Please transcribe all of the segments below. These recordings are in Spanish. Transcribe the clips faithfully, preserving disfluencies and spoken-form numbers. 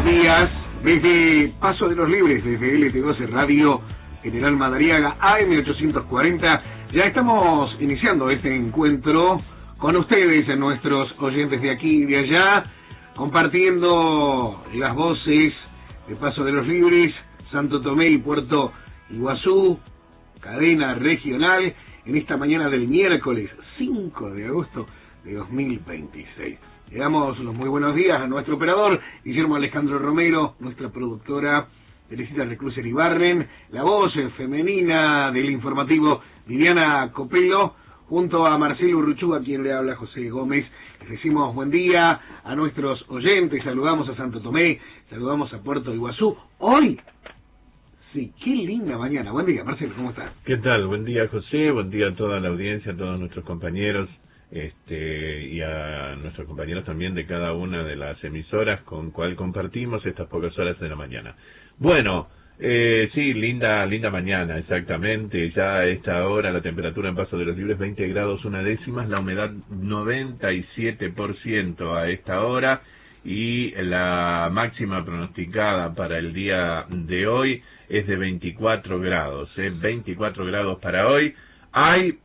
días. Desde Paso de los Libres, desde L T doce Radio General Madariaga, A M ochocientos cuarenta, ya estamos iniciando este encuentro con ustedes, nuestros oyentes de aquí y de allá, compartiendo las voces de Paso de los Libres, Santo Tomé y Puerto Iguazú, cadena regional, en esta mañana del miércoles cinco de agosto de dos mil veintiséis. Le damos los muy buenos días a nuestro operador, Guillermo Alejandro Romero, nuestra productora, Teresita Recluser Ibarren, la voz femenina del informativo, Viviana Copelo, junto a Marcelo Urruchuga, quien le habla, José Gómez. Les decimos buen día a nuestros oyentes, saludamos a Santo Tomé, saludamos a Puerto Iguazú. Hoy, sí, qué linda mañana. Buen día, Marcelo, ¿cómo estás? ¿Qué tal? Buen día, José, buen día a toda la audiencia, a todos nuestros compañeros. Este, y a nuestros compañeros también de cada una de las emisoras con cual compartimos estas pocas horas de la mañana. Bueno, eh, sí, linda linda mañana, exactamente. Ya a esta hora la temperatura en Paso de los Libres veinte grados una décimas, la humedad noventa y siete por ciento a esta hora, y la máxima pronosticada para el día de hoy es de veinticuatro grados, ¿eh? veinticuatro grados para hoy. Hay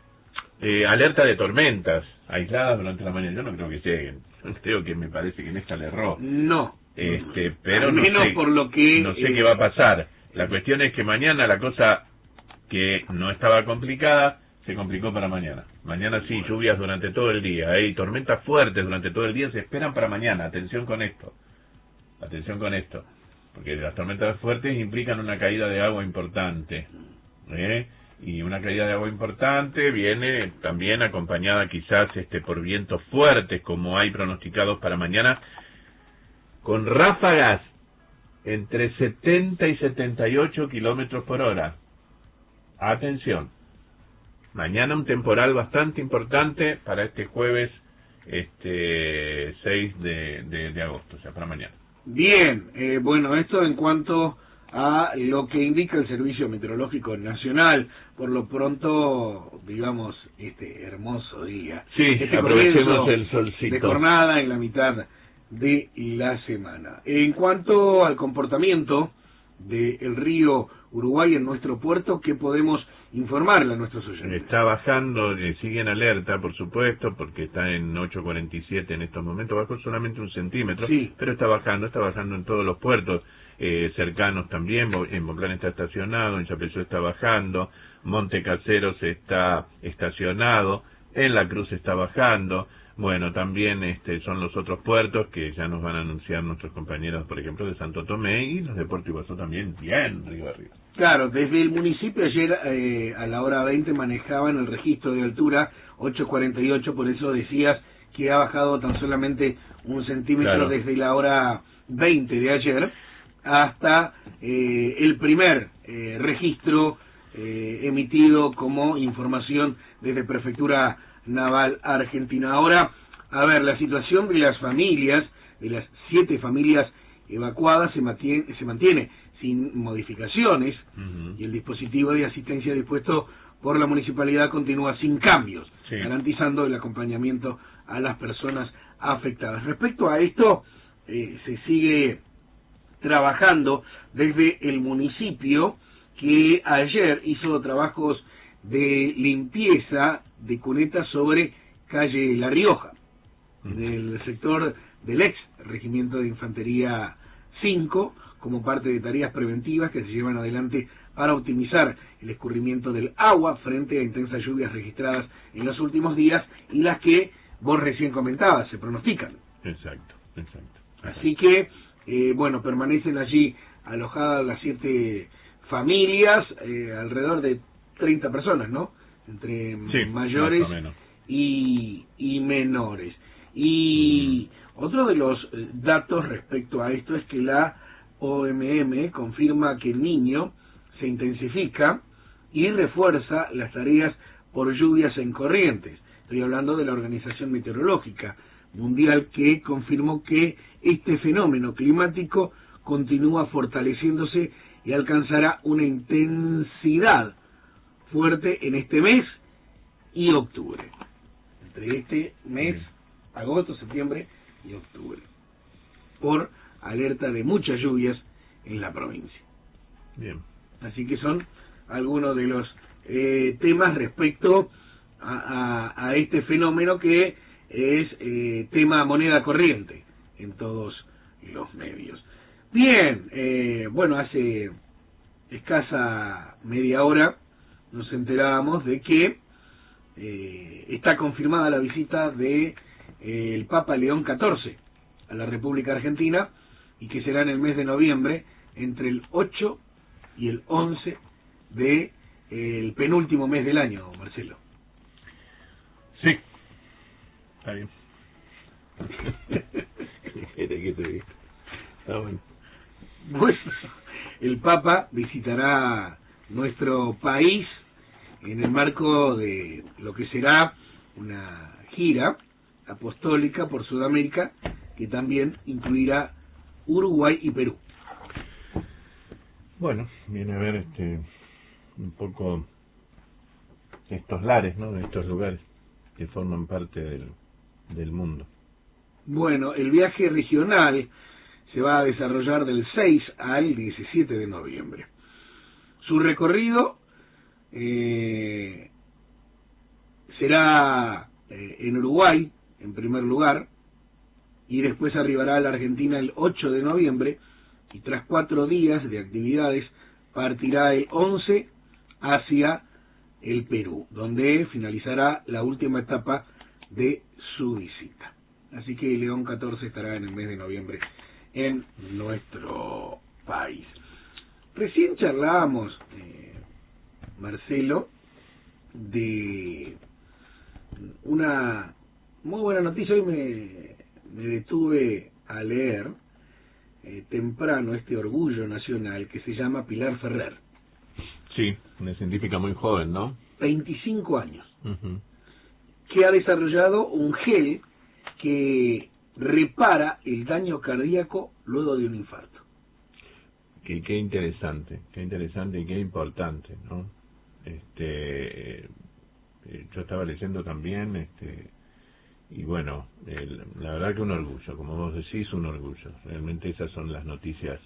Eh, alerta de tormentas aisladas durante la mañana. Yo no creo que lleguen. Yo creo que me parece que en esta le erró. No. Este, pero Al menos no sé, por lo que no sé eh... qué va a pasar. La cuestión es que mañana la cosa que no estaba complicada se complicó para mañana. Mañana sí, bueno, lluvias durante todo el día, ¿eh? Y tormentas fuertes durante todo el día se esperan para mañana. Atención con esto. Atención con esto. Porque las tormentas fuertes implican una caída de agua importante, ¿eh? Y una caída de agua importante viene también acompañada quizás este por vientos fuertes, como hay pronosticados para mañana, con ráfagas entre setenta y setenta y ocho kilómetros por hora. Atención, mañana un temporal bastante importante para este jueves este seis de, de, de agosto, o sea, para mañana. Bien, eh, bueno, esto en cuanto a lo que indica el Servicio Meteorológico Nacional. Por lo pronto, digamos, este hermoso día. Sí, este aprovechemos el solcito de jornada en la mitad de la semana. En cuanto al comportamiento del río Uruguay en nuestro puerto, ¿qué podemos informarle a nuestros oyentes? Está bajando, eh, sigue en alerta, por supuesto, porque está en ocho cuarenta y siete en estos momentos, bajó solamente un centímetro, sí, pero está bajando, está bajando en todos los puertos eh, cercanos también. En Bonplán está estacionado, en Chapezó está bajando, Monte Caseros está estacionado, en La Cruz está bajando. Bueno, también este son los otros puertos que ya nos van a anunciar nuestros compañeros, por ejemplo, de Santo Tomé, y los de Puerto Iguazú también, bien río arriba. Claro, desde el municipio ayer eh, a la hora veinte manejaban el registro de altura ocho cuarenta y ocho, por eso decías que ha bajado tan solamente un centímetro, claro, desde la hora veinte de ayer hasta eh, el primer eh, registro eh, emitido como información desde Prefectura Naval Argentina. Ahora, a ver, la situación de las familias, de las siete familias evacuadas se mantiene, se mantiene sin modificaciones, uh-huh, y el dispositivo de asistencia dispuesto por la municipalidad continúa sin cambios, sí, garantizando el acompañamiento a las personas afectadas. Respecto a esto, eh, se sigue trabajando desde el municipio, que ayer hizo trabajos de limpieza de cunetas sobre calle La Rioja, en el sector del ex Regimiento de Infantería cinco, como parte de tareas preventivas que se llevan adelante para optimizar el escurrimiento del agua frente a intensas lluvias registradas en los últimos días y las que vos recién comentabas, se pronostican. Exacto, exacto. Así que, eh, bueno, permanecen allí alojadas las siete familias, eh, alrededor de treinta personas, ¿no? Entre sí, mayores y, y menores. Y mm. otro de los datos respecto a esto es que la O M M confirma que el Niño se intensifica y refuerza las tareas por lluvias en corrientes. Estoy hablando de la Organización Meteorológica Mundial, que confirmó que este fenómeno climático continúa fortaleciéndose y alcanzará una intensidad fuerte en este mes y octubre. Entre este mes, agosto, septiembre y octubre. Por alerta de muchas lluvias en la provincia. Bien. Así que son algunos de los eh, temas respecto a, a, a este fenómeno que es eh, tema moneda corriente en todos los medios. Bien, eh, bueno, hace escasa media hora nos enterábamos de que eh, está confirmada la visita de eh, el Papa León catorce a la República Argentina, y que será en el mes de noviembre, entre el ocho y el once de eh, el penúltimo mes del año, Marcelo. Sí, está bien. ¿Qué te digo? Está bueno. Bueno, el Papa visitará nuestro país en el marco de lo que será una gira apostólica por Sudamérica, que también incluirá Uruguay y Perú. Bueno, viene a ver este un poco estos lares, ¿no? Estos lugares que forman parte del, del mundo. Bueno, el viaje regional se va a desarrollar del seis al diecisiete de noviembre. Su recorrido eh, será eh, en Uruguay, en primer lugar, y después arribará a la Argentina el ocho de noviembre, y tras cuatro días de actividades partirá el once hacia el Perú, donde finalizará la última etapa de su visita. Así que León catorce estará en el mes de noviembre en nuestro país. Recién charlábamos, eh, Marcelo, de una muy buena noticia. Hoy me, me detuve a leer eh, temprano este orgullo nacional que se llama Pilar Ferrer. Sí, una científica muy joven, ¿no? veinticinco años. Uh-huh. Que ha desarrollado un gel que repara el daño cardíaco luego de un infarto. Qué, qué interesante, qué interesante y qué importante, ¿no? Este, eh, yo estaba leyendo también, este, y bueno, el, la verdad que un orgullo, como vos decís, un orgullo. Realmente esas son las noticias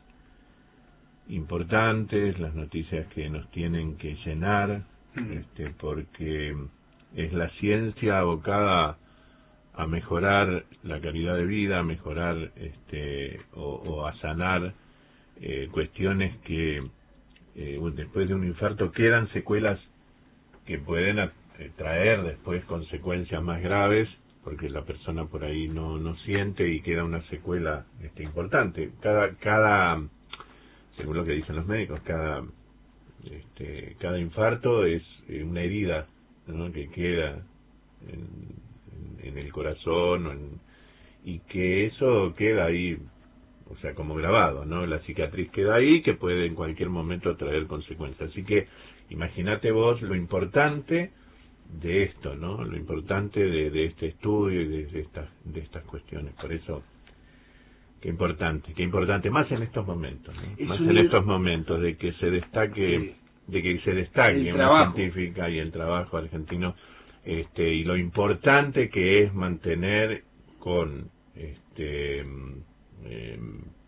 importantes, las noticias que nos tienen que llenar, mm. este, porque es la ciencia abocada a mejorar la calidad de vida, a mejorar este o, o a sanar eh, cuestiones que eh, después de un infarto quedan secuelas que pueden eh, traer después consecuencias más graves, porque la persona por ahí no no siente y queda una secuela este importante. Cada cada según lo que dicen los médicos, cada este cada infarto es una herida, ¿no?, que queda en en el corazón, o en, y que eso queda ahí, o sea, como grabado, ¿no? La cicatriz queda ahí, que puede en cualquier momento traer consecuencias. Así que imagínate vos lo importante de esto, ¿no? Lo importante de, de este estudio y de, de estas de estas cuestiones. Por eso, qué importante, qué importante, más en estos momentos, ¿no? Más en estos momentos de que se destaque, de que se destaque una científica y el trabajo argentino. Este, y lo importante que es mantener con este, eh,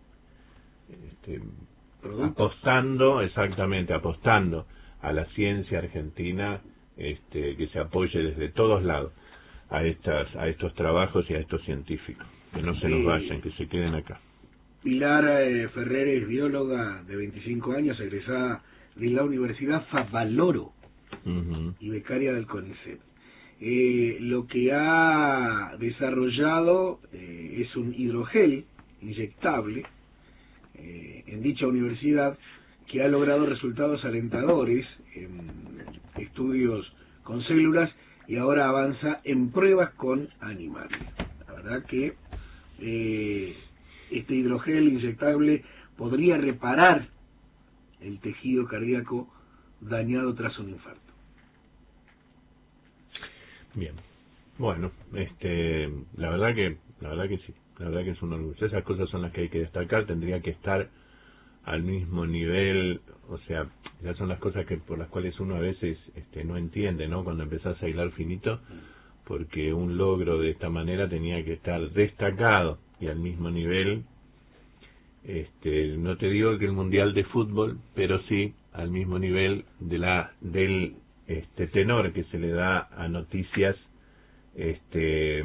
este apostando exactamente apostando a la ciencia argentina, este, que se apoye desde todos lados a estas a estos trabajos y a estos científicos, que no se nos vayan, que se queden acá. Pilar eh, Ferrer es bióloga de veinticinco años, egresada de la Universidad Favaloro, uh-huh, y becaria del CONICET. Eh, lo que ha desarrollado eh, es un hidrogel inyectable eh, en dicha universidad, que ha logrado resultados alentadores en estudios con células y ahora avanza en pruebas con animales. La verdad que eh, este hidrogel inyectable podría reparar el tejido cardíaco dañado tras un infarto. Bien, bueno, este, la verdad que, la verdad que sí, la verdad que es un orgullo. Esas cosas son las que hay que destacar. Tendría que estar al mismo nivel, o sea, esas son las cosas que por las cuales uno a veces, este, no entiende, ¿no? Cuando empezás a hilar finito, porque un logro de esta manera tenía que estar destacado y al mismo nivel este, no te digo que el mundial de fútbol, pero sí al mismo nivel de la del este tenor que se le da a noticias este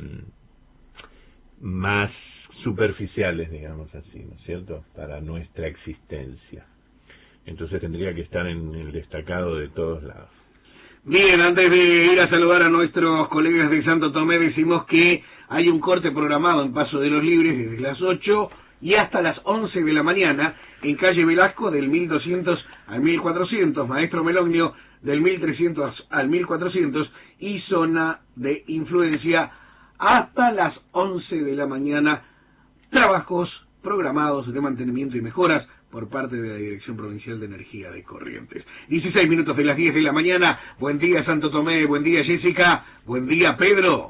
más superficiales, digamos así, ¿no es cierto?, para nuestra existencia. Entonces tendría que estar en el destacado de todos lados. Bien, antes de ir a saludar a nuestros colegas de Santo Tomé, decimos que hay un corte programado en Paso de los Libres desde las ocho y hasta las once de la mañana en calle Velasco del mil doscientos al mil cuatrocientos, Maestro Melonio del mil trescientos al mil cuatrocientos y zona de influencia hasta las once de la mañana. Trabajos programados de mantenimiento y mejoras por parte de la Dirección Provincial de Energía de Corrientes. dieciséis minutos de las diez de la mañana. Buen día, Santo Tomé. Buen día, Jessica. Buen día, Pedro.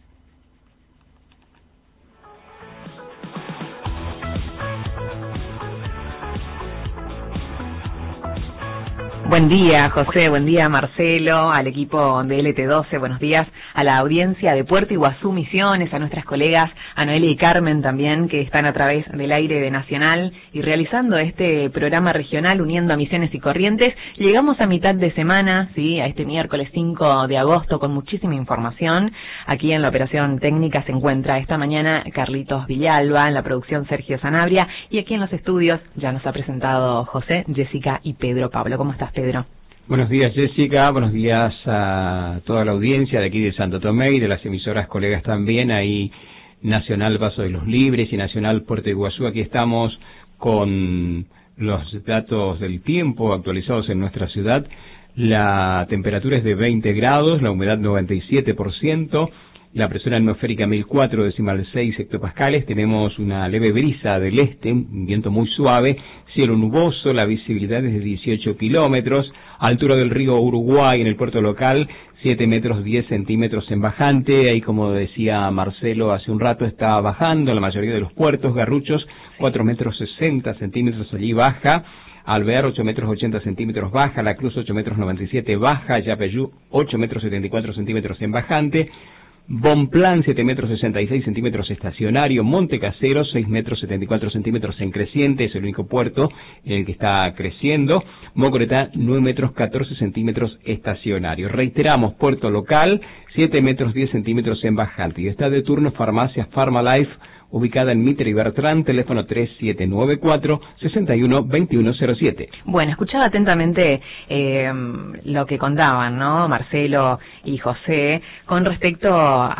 Buen día, José, buen día, Marcelo, al equipo de L T doce, buenos días a la audiencia de Puerto Iguazú Misiones, a nuestras colegas, a Noelia y Carmen también, que están a través del aire de Nacional y realizando este programa regional uniendo a Misiones y Corrientes. Llegamos a mitad de semana, sí, a este miércoles cinco de agosto con muchísima información. Aquí en la operación técnica se encuentra esta mañana Carlitos Villalba, en la producción Sergio Sanabria, y aquí en los estudios ya nos ha presentado José, Jessica y Pedro Pablo. ¿Cómo estás, Pedro? Buenos días, Jessica, buenos días a toda la audiencia de aquí de Santo Tomé y de las emisoras colegas también, ahí Nacional Paso de los Libres y Nacional Puerto Iguazú. Aquí estamos con los datos del tiempo actualizados en nuestra ciudad. La temperatura es de veinte grados, la humedad noventa y siete por ciento, la presión atmosférica mil cuatro decimal seis hectopascales, tenemos una leve brisa del este, un viento muy suave, cielo nuboso, la visibilidad es de dieciocho kilómetros, altura del río Uruguay en el puerto local, siete metros diez centímetros en bajante, ahí como decía Marcelo hace un rato está bajando la mayoría de los puertos, Garruchos cuatro metros sesenta centímetros allí baja, Alvear ocho metros ochenta centímetros baja, La Cruz ocho metros noventa y siete baja, Yapeyú ocho metros setenta y cuatro centímetros en bajante, Bonplan siete metros sesenta y seis centímetros estacionario, Monte Casero seis metros setenta y cuatro centímetros en creciente, es el único puerto en el que está creciendo, Mocoretá nueve metros catorce centímetros estacionario. Reiteramos, puerto local siete metros diez centímetros en bajante. Y está de turno farmacia Pharmalife, ubicada en Mitre y Bertrán, teléfono tres siete nueve cuatro, seis uno dos uno cero siete. Bueno, escuchaba atentamente eh, lo que contaban, ¿no?, Marcelo y José, con respecto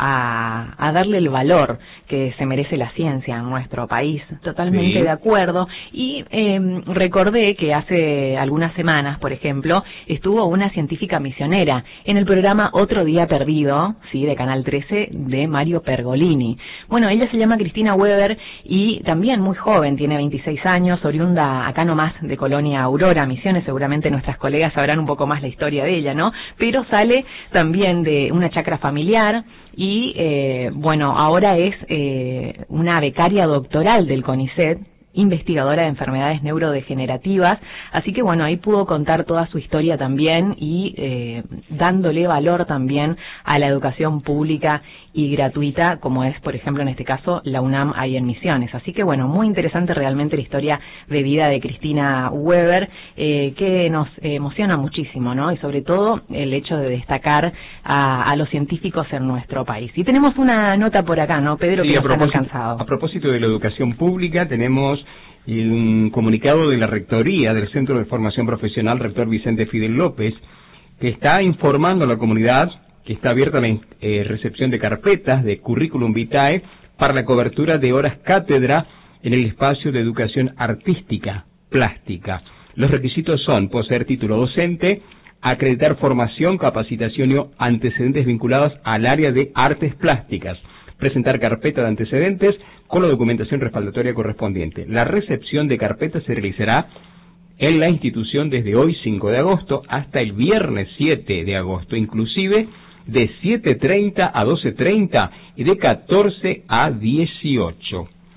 a, a darle el valor que se merece la ciencia en nuestro país. Totalmente sí. De acuerdo. Y eh, recordé que hace algunas semanas, por ejemplo, estuvo una científica misionera en el programa Otro Día Perdido, sí, de Canal trece, de Mario Pergolini. Bueno, ella se llama Cristina Weber y también muy joven, tiene veintiséis años, oriunda acá nomás de Colonia Aurora, Misiones. Seguramente nuestras colegas sabrán un poco más la historia de ella, ¿no? Pero sale también de una chacra familiar y, eh, bueno, ahora es eh, una becaria doctoral del CONICET, investigadora de enfermedades neurodegenerativas, así que bueno, ahí pudo contar toda su historia también y eh, dándole valor también a la educación pública y gratuita, como es, por ejemplo, en este caso, la UNAM ahí en Misiones. Así que bueno, muy interesante realmente la historia de vida de Cristina Weber, eh, que nos emociona muchísimo, ¿no? Y sobre todo el hecho de destacar a, a los científicos en nuestro país. Y tenemos una nota por acá, ¿no, Pedro? Sí, que a nos han propósito, alcanzado. a propósito de la educación pública, tenemos un comunicado de la Rectoría del Centro de Formación Profesional Rector Vicente Fidel López, que está informando a la comunidad que está abierta la eh, recepción de carpetas de Curriculum Vitae para la cobertura de horas cátedra en el espacio de educación artística plástica. Los requisitos son poseer título docente, acreditar formación, capacitación y antecedentes vinculados al área de artes plásticas, presentar carpeta de antecedentes con la documentación respaldatoria correspondiente. La recepción de carpetas se realizará en la institución desde hoy cinco de agosto hasta el viernes siete de agosto, inclusive de siete treinta a doce treinta y de catorce a dieciocho.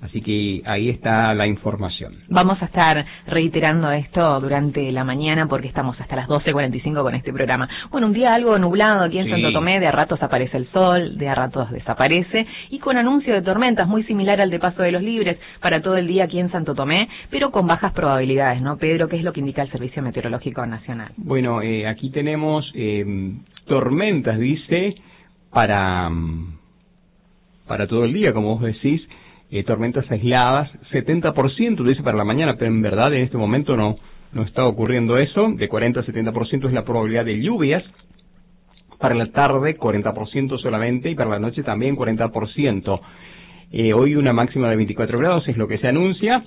Así que ahí está la información. Vamos a estar reiterando esto durante la mañana porque estamos hasta las doce cuarenta y cinco con este programa. Bueno, un día algo nublado aquí en sí. Santo Tomé, de a ratos aparece el sol, de a ratos desaparece, y con anuncio de tormentas muy similar al de Paso de los Libres para todo el día aquí en Santo Tomé, pero con bajas probabilidades, ¿no, Pedro? ¿Qué es lo que indica el Servicio Meteorológico Nacional? Bueno, eh, aquí tenemos eh, tormentas, dice, para, para todo el día, como vos decís. Eh, tormentas aisladas, setenta por ciento dice para la mañana, pero en verdad en este momento no, no está ocurriendo eso. De cuarenta a setenta por ciento es la probabilidad de lluvias. Para la tarde cuarenta por ciento solamente, y para la noche también cuarenta por ciento. Eh, hoy una máxima de veinticuatro grados es lo que se anuncia.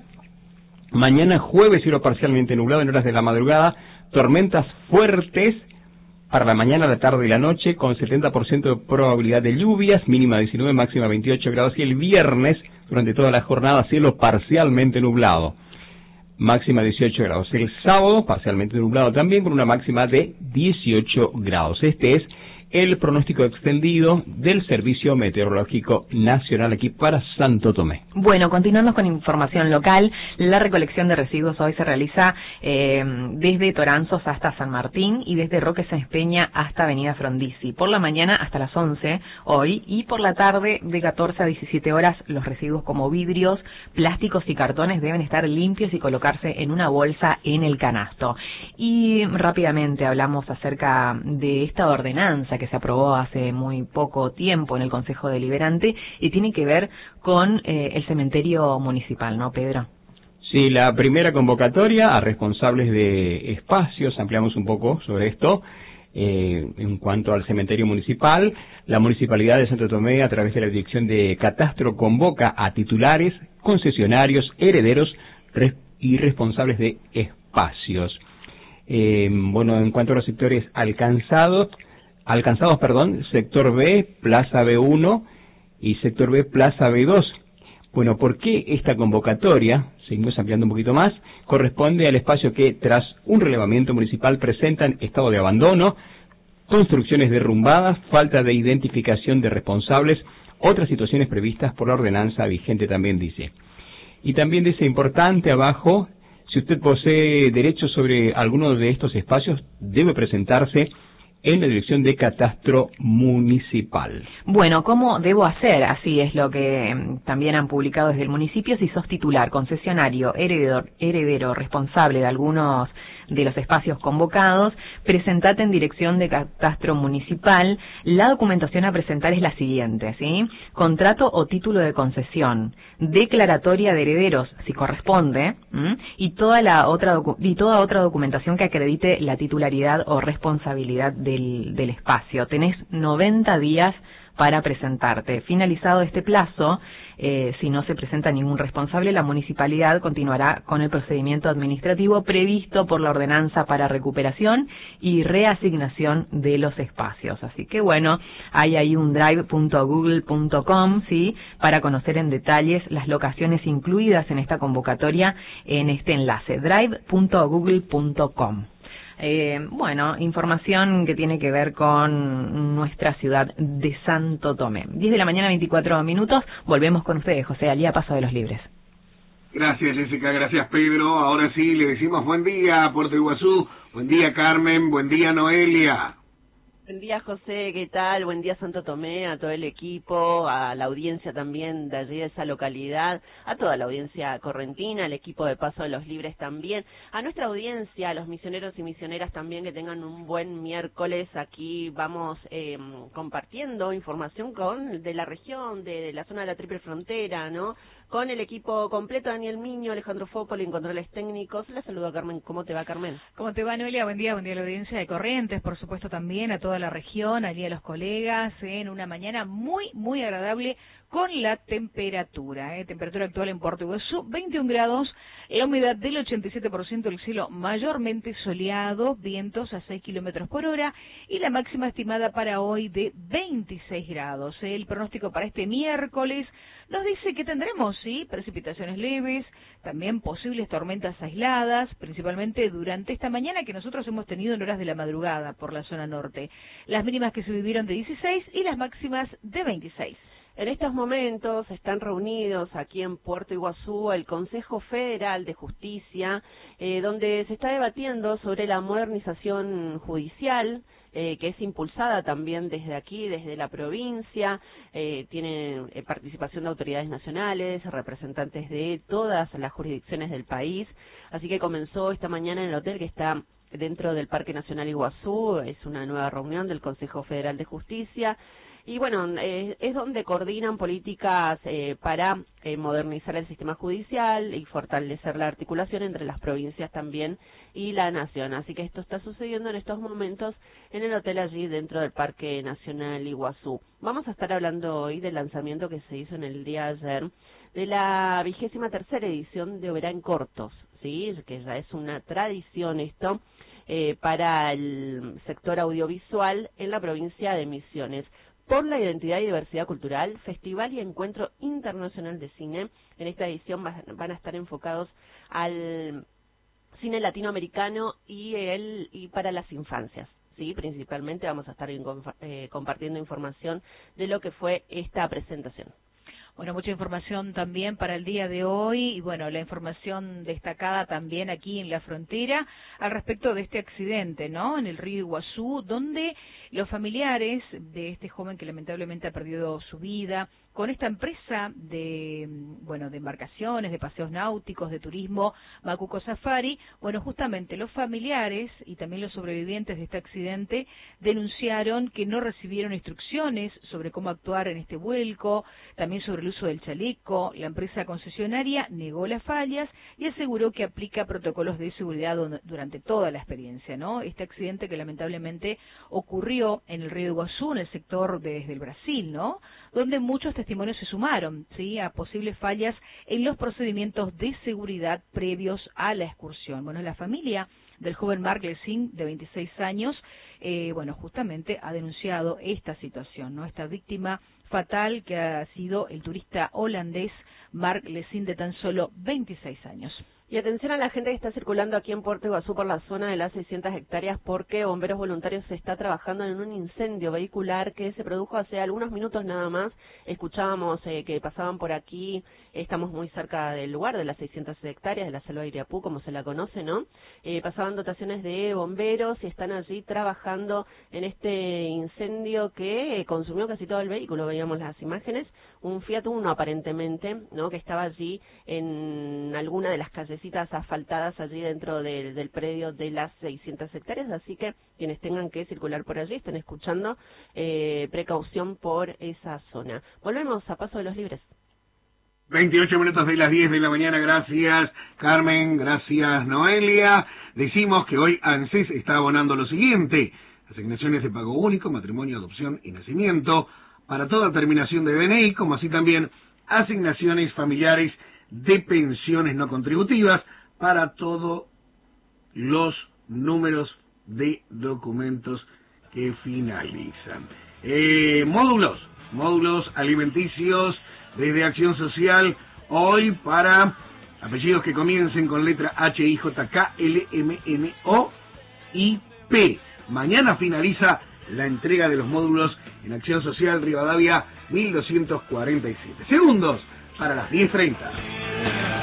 Mañana jueves cielo parcialmente nublado en horas de la madrugada, tormentas fuertes para la mañana, la tarde y la noche, con setenta por ciento de probabilidad de lluvias, mínima diecinueve, máxima veintiocho grados, y el viernes, durante toda la jornada, cielo parcialmente nublado, máxima dieciocho grados. El sábado, parcialmente nublado también, con una máxima de dieciocho grados. Este es el pronóstico extendido del Servicio Meteorológico Nacional aquí para Santo Tomé. Bueno, continuando con información local, la recolección de residuos hoy se realiza eh, desde Toranzos hasta San Martín y desde Roque Sáenz Peña hasta Avenida Frondizi. Por la mañana hasta las once hoy, y por la tarde de catorce a diecisiete horas los residuos como vidrios, plásticos y cartones deben estar limpios y colocarse en una bolsa en el canasto. Y rápidamente hablamos acerca de esta ordenanza que se aprobó hace muy poco tiempo en el Consejo Deliberante y tiene que ver con eh, el cementerio municipal, ¿no, Pedro? Sí, la primera convocatoria a responsables de espacios, ampliamos un poco sobre esto, eh, en cuanto al cementerio municipal. La Municipalidad de Santo Tomé, a través de la Dirección de Catastro, convoca a titulares, concesionarios, herederos res y responsables de espacios. Eh, bueno, en cuanto a los sectores alcanzados, Alcanzados, perdón, sector B, Plaza B uno y sector B, Plaza B dos. Bueno, ¿por qué esta convocatoria? Seguimos ampliando un poquito más. Corresponde al espacio que, tras un relevamiento municipal, presentan estado de abandono, construcciones derrumbadas, falta de identificación de responsables, otras situaciones previstas por la ordenanza vigente, también dice. Y también dice, importante abajo, si usted posee derechos sobre alguno de estos espacios, debe presentarse en la Dirección de Catastro Municipal. Bueno, ¿cómo debo hacer? Así es lo que también han publicado desde el municipio. Si sos titular, concesionario, heredero, heredero responsable de algunos de los espacios convocados, presentate en Dirección de Catastro Municipal. La documentación a presentar es la siguiente, ¿sí? Contrato o título de concesión, declaratoria de herederos, si corresponde, ¿m? y toda la otra docu y toda otra documentación que acredite la titularidad o responsabilidad del, del espacio. Tenés noventa días para presentarte. Finalizado este plazo, eh, si no se presenta ningún responsable, la municipalidad continuará con el procedimiento administrativo previsto por la ordenanza para recuperación y reasignación de los espacios. Así que bueno, hay ahí un drive punto google punto com, ¿sí?, para conocer en detalles las locaciones incluidas en esta convocatoria en este enlace, drive punto google punto com. Eh, bueno, información que tiene que ver con nuestra ciudad de Santo Tomé. diez de la mañana, veinticuatro minutos. Volvemos con ustedes, José Alía, Paso de los Libres. Gracias, Jessica. Gracias, Pedro. Ahora sí, le decimos buen día, Puerto Iguazú. Buen día, Carmen. Buen día, Noelia. Buen día, José, ¿qué tal? Buen día, Santo Tomé, a todo el equipo, a la audiencia también de allí de esa localidad, a toda la audiencia correntina, al equipo de Paso de los Libres también, a nuestra audiencia, a los misioneros y misioneras también, que tengan un buen miércoles. Aquí vamos eh, compartiendo información con de la región, de, de la zona de la Triple Frontera, ¿no?, con el equipo completo, Daniel Miño, Alejandro Fópoli en controles técnicos. La saludo a Carmen. ¿Cómo te va, Carmen? ¿Cómo te va, Noelia? Buen día, buen día a la audiencia de Corrientes, por supuesto también a toda la región, allí a los colegas, en una mañana muy, muy agradable con la temperatura. ¿eh? Temperatura actual en Puerto Iguazú, veintiún grados, la humedad del ochenta y siete por ciento, el cielo mayormente soleado, vientos a seis kilómetros por hora y la máxima estimada para hoy de veintiséis grados. ¿eh? El pronóstico para este miércoles nos dice que tendremos, sí, precipitaciones leves, también posibles tormentas aisladas, principalmente durante esta mañana que nosotros hemos tenido en horas de la madrugada por la zona norte. Las mínimas que se vivieron de dieciséis y las máximas de veintiséis. En estos momentos están reunidos aquí en Puerto Iguazú el Consejo Federal de Justicia, eh, donde se está debatiendo sobre la modernización judicial, eh, que es impulsada también desde aquí, desde la provincia. Eh, tiene eh, participación de autoridades nacionales, representantes de todas las jurisdicciones del país. Así que comenzó esta mañana en el hotel que está dentro del Parque Nacional Iguazú. Es una nueva reunión del Consejo Federal de Justicia. Y bueno, eh, es donde coordinan políticas eh, para eh, modernizar el sistema judicial y fortalecer la articulación entre las provincias también y la nación. Así que esto está sucediendo en estos momentos en el hotel allí dentro del Parque Nacional Iguazú. Vamos a estar hablando hoy del lanzamiento que se hizo en el día de ayer de la vigésima tercera edición de Oberá en Cortos, ¿sí? Que ya es una tradición esto eh, para el sector audiovisual en la provincia de Misiones. Por la identidad y diversidad cultural, Festival y Encuentro Internacional de Cine. En esta edición van a estar enfocados al cine latinoamericano y el y para las infancias. Sí, principalmente vamos a estar eh, compartiendo información de lo que fue esta presentación. Bueno, mucha información también para el día de hoy y bueno, la información destacada también aquí en la frontera al respecto de este accidente, ¿no? En el río Iguazú, donde los familiares de este joven que lamentablemente ha perdido su vida con esta empresa de, bueno, de embarcaciones, de paseos náuticos, de turismo, Macuco Safari, bueno, justamente los familiares y también los sobrevivientes de este accidente denunciaron que no recibieron instrucciones sobre cómo actuar en este vuelco, también sobre el uso del chaleco. La empresa concesionaria negó las fallas y aseguró que aplica protocolos de seguridad durante toda la experiencia, ¿no? Este accidente que lamentablemente ocurrió en el río Iguazú, en el sector de, desde el Brasil, ¿no? Donde muchos testimonios se sumaron, ¿sí?, a posibles fallas en los procedimientos de seguridad previos a la excursión. Bueno, la familia del joven Mark Lessing, de veintiséis años, eh, bueno, justamente ha denunciado esta situación, ¿no? Esta víctima fatal que ha sido el turista holandés Mark Lessing, de tan solo veintiséis años. Y atención a la gente que está circulando aquí en Puerto Iguazú por la zona de las seiscientas hectáreas, porque Bomberos Voluntarios está trabajando en un incendio vehicular que se produjo hace algunos minutos nada más. Escuchábamos eh, que pasaban por aquí, estamos muy cerca del lugar de las seiscientas hectáreas, de la selva de Iriapú, como se la conoce, ¿no? Eh, pasaban dotaciones de bomberos y están allí trabajando en este incendio que eh, consumió casi todo el vehículo. Veíamos las imágenes, un Fiat Uno aparentemente, ¿no?, que estaba allí en alguna de las calles asfaltadas allí dentro del, del predio de las seiscientas hectáreas, así que quienes tengan que circular por allí estén escuchando, eh, precaución por esa zona. Volvemos a Paso de los Libres. veintiocho minutos de las diez de la mañana, gracias Carmen, gracias Noelia. Decimos que hoy ANSES está abonando lo siguiente: asignaciones de pago único, matrimonio, adopción y nacimiento, para toda terminación de D N I, como así también asignaciones familiares de pensiones no contributivas para todos los números de documentos que finalizan. Eh, módulos, módulos alimenticios desde Acción Social, hoy para apellidos que comiencen con letra H, I, J, K, L, M, N, O y P. Mañana finaliza la entrega de los módulos en Acción Social Rivadavia mil doscientos cuarenta y siete. Segundos para las diez treinta.